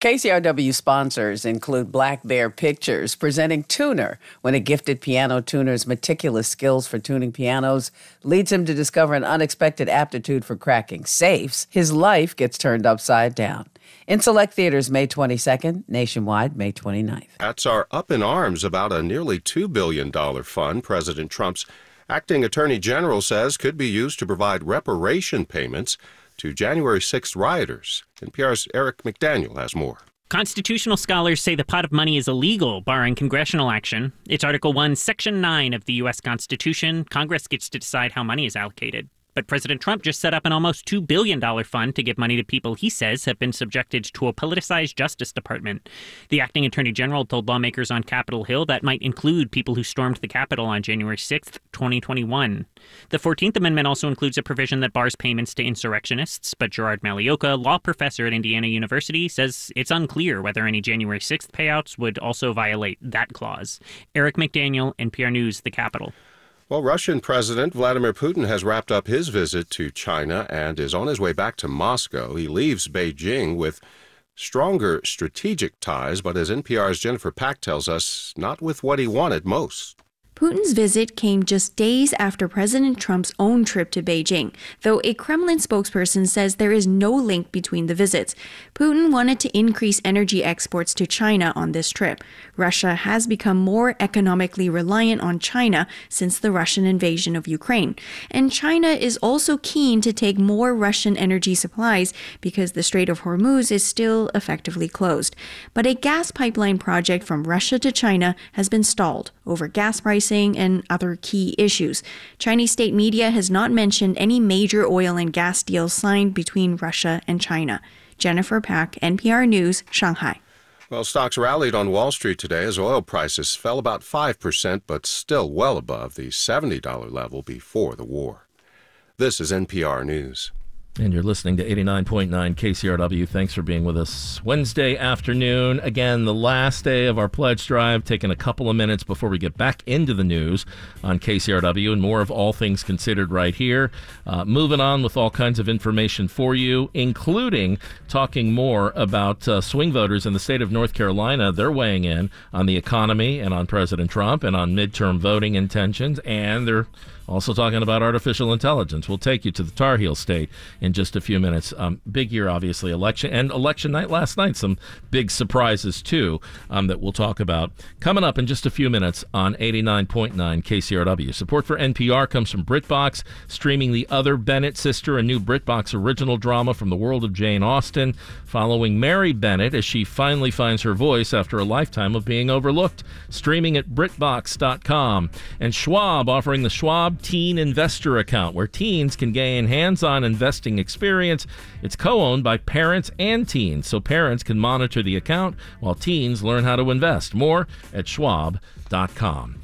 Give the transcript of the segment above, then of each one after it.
KCRW sponsors include Black Bear Pictures, presenting Tuner, when a gifted piano tuner's meticulous skills for tuning pianos leads him to discover an unexpected aptitude for cracking safes. His life gets turned upside down. In select theaters May 22nd, nationwide May 29th. Cats are up in arms about a nearly $2 billion fund President Trump's acting attorney general says could be used to provide reparation payments to January 6th rioters. NPR's Eric McDaniel has more. Constitutional scholars say the pot of money is illegal, barring congressional action. It's Article 1, Section 9 of the U.S. Constitution. Congress gets to decide how money is allocated. But President Trump just set up an almost $2 billion fund to give money to people he says have been subjected to a politicized Justice Department. The acting attorney general told lawmakers on Capitol Hill that might include people who stormed the Capitol on January 6th, 2021. The 14th Amendment also includes a provision that bars payments to insurrectionists, but Gerard Malioka, law professor at Indiana University, says it's unclear whether any January 6th payouts would also violate that clause. Eric McDaniel, NPR News, the Capitol. Well, Russian President Vladimir Putin has wrapped up his visit to China and is on his way back to Moscow. He leaves Beijing with stronger strategic ties, but as NPR's Jennifer Pack tells us, not with what he wanted most. Putin's visit came just days after President Trump's own trip to Beijing, though a Kremlin spokesperson says there is no link between the visits. Putin wanted to increase energy exports to China on this trip. Russia has become more economically reliant on China since the Russian invasion of Ukraine. And China is also keen to take more Russian energy supplies because the Strait of Hormuz is still effectively closed. But a gas pipeline project from Russia to China has been stalled over gas prices and other key issues. Chinese state media has not mentioned any major oil and gas deals signed between Russia and China. Jennifer Pack, NPR News, Shanghai. Well, stocks rallied on Wall Street today as oil prices fell about 5%, but still well above the $70 level before the war. This is NPR News. And you're listening to 89.9 KCRW. Thanks for being with us. Wednesday afternoon, again, the last day of our pledge drive, taking a couple of minutes before we get back into the news on KCRW and more of All Things Considered right here. Moving on with all kinds of information for you, including talking more about swing voters in the state of North Carolina. They're weighing in on the economy and on President Trump and on midterm voting intentions, and they're also talking about artificial intelligence. We'll take you to the Tar Heel State in just a few minutes. Big year, obviously, election night last night. Some big surprises, too, that we'll talk about. Coming up in just a few minutes on 89.9 KCRW. Support for NPR comes from BritBox, streaming The Other Bennett Sister, a new BritBox original drama from the world of Jane Austen, following Mary Bennett as she finally finds her voice after a lifetime of being overlooked. Streaming at BritBox.com. And Schwab offering the Schwab Teen Investor Account, where teens can gain hands-on investing experience. It's co-owned by parents and teens, so parents can monitor the account while teens learn how to invest. More at schwab.com.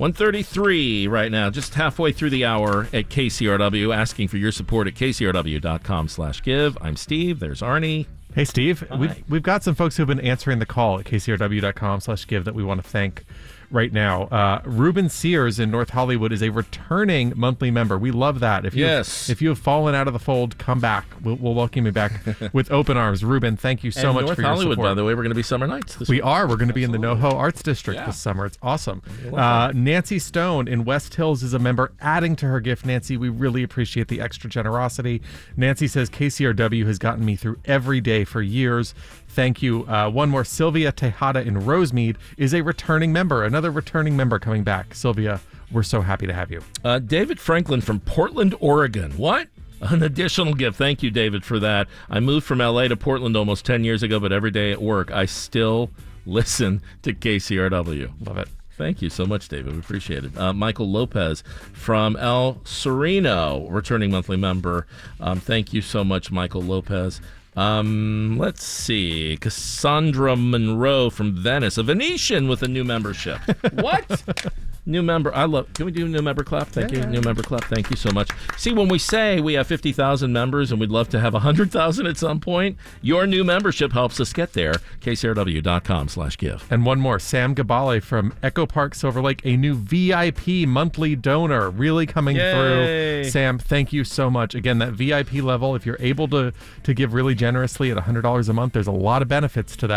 1:33 right now, just halfway through the hour at KCRW, asking for your support at kcrw.com/give. I'm Steve. There's Arnie. Hey, Steve. Hi. We've got some folks who've been answering the call at kcrw.com/give that we want to thank right now. Ruben Sears in North Hollywood is a returning monthly member. We love that. If you have fallen out of the fold, come back. We'll welcome you back with open arms. Ruben, thank you so much North for your Hollywood, support. by the way, we're going to be summer nights this We week. are. We're going to be in the NoHo Arts District this summer. It's awesome. Nancy Stone in West Hills is a member, adding to her gift. Nancy, we really appreciate the extra generosity. Nancy says, KCRW has gotten me through every day for years. Thank you. One more. Sylvia Tejada in Rosemead is a returning member. Another returning member coming back. Sylvia, we're so happy to have you. David Franklin from Portland, Oregon. What? An additional gift. Thank you, David, for that. I moved from L.A. to Portland almost 10 years ago, but every day at work, I still listen to KCRW. Love it. Thank you so much, David. We appreciate it. Michael Lopez from El Sereno, returning monthly member. Thank you so much, Michael Lopez. Let's see. Cassandra Monroe from Venice, a Venetian with a new membership. What? New member. Can we do a new member clap? Thank you. New member clap. Thank you so much. See, when we say we have 50,000 members and we'd love to have 100,000 at some point, your new membership helps us get there. KCRW.com/give. And one more. Sam Gabale from Echo Park, Silver Lake, a new VIP monthly donor, really coming through. Sam, thank you so much. Again, that VIP level, if you're able to give really generously at $100 a month, there's a lot of benefits to that.